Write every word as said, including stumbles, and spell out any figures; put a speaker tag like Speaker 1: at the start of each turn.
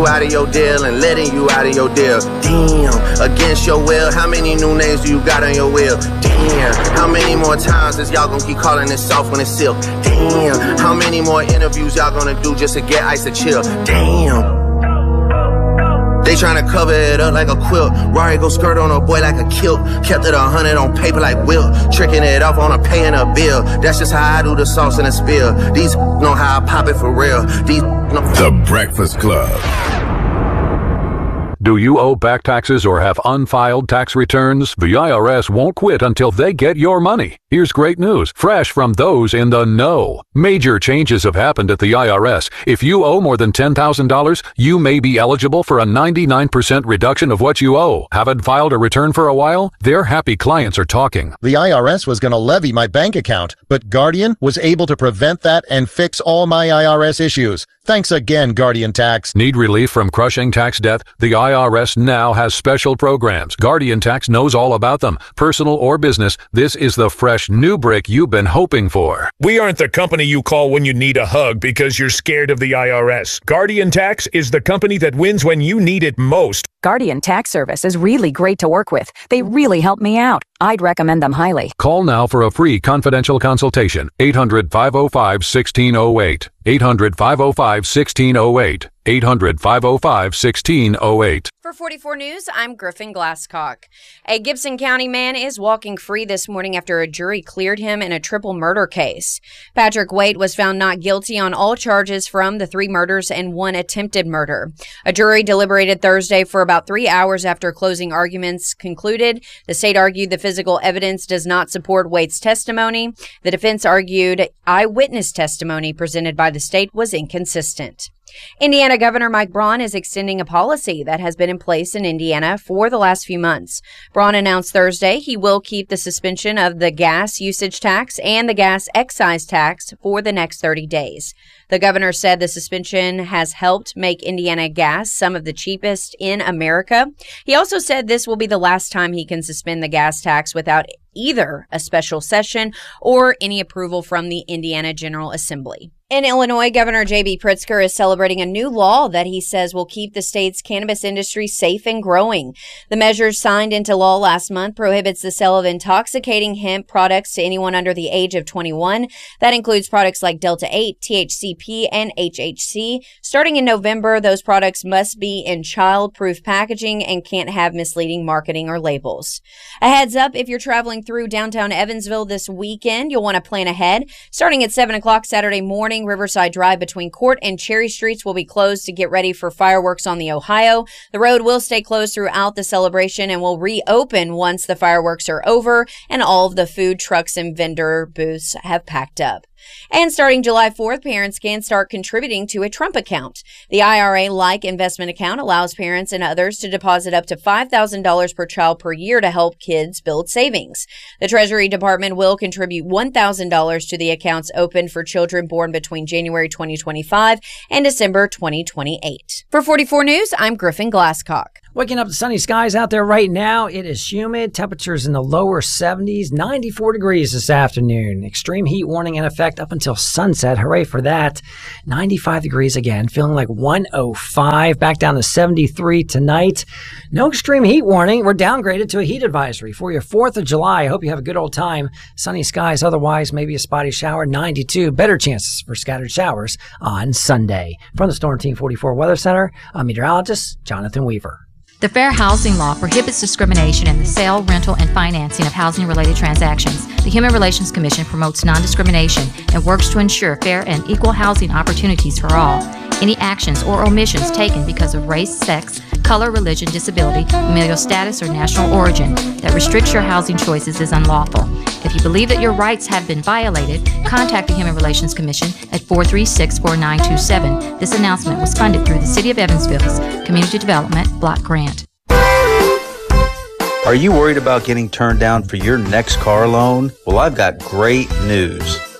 Speaker 1: out of your deal and letting you out of your deal. Damn, against your will, how many new names do you got on your will? Damn, how many more times is y'all gonna keep calling it soft when it's silk? Damn, how many more interviews y'all gonna do just to get ice to chill? Damn. They tryna cover it up like a quilt. Rari go skirt on a boy like a kilt. Kept it a hundred on paper like Wilt. Tricking it off on a paying a bill. That's just how I do the sauce and the spill. These know how I pop it for real. These know.
Speaker 2: The Breakfast Club.
Speaker 3: Do you owe back taxes or have unfiled tax returns? The I R S won't quit until they get your money. Here's great news, fresh from those in the know. Major changes have happened at the I R S. If you owe more than ten thousand dollars, you may be eligible for a ninety-nine percent reduction of what you owe. Haven't filed a return for a while? Their happy clients are talking.
Speaker 4: The I R S was going to levy my bank account, but Guardian was able to prevent that and fix all my I R S issues. Thanks again, Guardian Tax.
Speaker 3: Need relief from crushing tax debt? The I R S now has special programs. Guardian Tax knows all about them. Personal or business, this is the fresh new brick you've been hoping for.
Speaker 5: We aren't the company you call when you need a hug because you're scared of the I R S. Guardian Tax is the company that wins when you need it most.
Speaker 6: Guardian Tax Service is really great to work with. They really help me out. I'd recommend them highly.
Speaker 3: Call now for a free confidential consultation. eight hundred, five oh five, one six oh eight. eight hundred, five oh five, one six oh eight. eight hundred, five oh five, one six oh eight.
Speaker 7: For forty-four News, I'm Griffin Glasscock. A Gibson County man is walking free this morning after a jury cleared him in a triple murder case. Patrick Waite was found not guilty on all charges from the three murders and one attempted murder. A jury deliberated Thursday for about three hours after closing arguments concluded. The state argued the physical evidence does not support Waite's testimony. The defense argued eyewitness testimony presented by the state was inconsistent. Indiana Governor Mike Braun is extending a policy that has been in place in Indiana for the last few months. Braun announced Thursday he will keep the suspension of the gas usage tax and the gas excise tax for the next thirty days. The governor said the suspension has helped make Indiana gas some of the cheapest in America. He also said this will be the last time he can suspend the gas tax without either a special session or any approval from the Indiana General Assembly. In Illinois, Governor J B Pritzker is celebrating a new law that he says will keep the state's cannabis industry safe and growing. The measure signed into law last month prohibits the sale of intoxicating hemp products to anyone under the age of twenty-one. That includes products like Delta eight, T H C P, and H H C. Starting in November, those products must be in child-proof packaging and can't have misleading marketing or labels. A heads up, if you're traveling through downtown Evansville this weekend, you'll want to plan ahead. Starting at seven o'clock Saturday morning, Riverside Drive between Court and Cherry Streets will be closed to get ready for fireworks on the Ohio. The road will stay closed throughout the celebration and will reopen once the fireworks are over and all of the food trucks and vendor booths have packed up. And starting July fourth, parents can start contributing to a Trump account. The I R A-like investment account allows parents and others to deposit up to five thousand dollars per child per year to help kids build savings. The Treasury Department will contribute one thousand dollars to the accounts opened for children born between January twenty twenty-five and December twenty twenty-eight. For forty-four News, I'm Griffin Glasscock.
Speaker 8: Waking up to sunny skies out there right now. It is humid. Temperatures in the lower seventies, ninety-four degrees this afternoon. Extreme heat warning in effect up until sunset. Hooray for that. ninety-five degrees again. Feeling like one oh five. Back down to seventy-three tonight. No extreme heat warning. We're downgraded to a heat advisory for your fourth of July. I hope you have a good old time. Sunny skies. Otherwise, maybe a spotty shower. ninety-two. Better chances for scattered showers on Sunday. From the Storm Team forty-four Weather Center, I'm meteorologist Jonathan Weaver.
Speaker 9: The Fair Housing Law prohibits discrimination in the sale, rental, and financing of housing-related transactions. The Human Relations Commission promotes non-discrimination and works to ensure fair and equal housing opportunities for all. Any actions or omissions taken because of race, sex, color, religion, disability, familial status, or national origin that restricts your housing choices is unlawful. If you believe that your rights have been violated, contact the Human Relations Commission at four three six, four nine two seven. This announcement was funded through the City of Evansville's Community Development Block Grant.
Speaker 10: Are you worried about getting turned down for your next car loan? Well, I've got great news.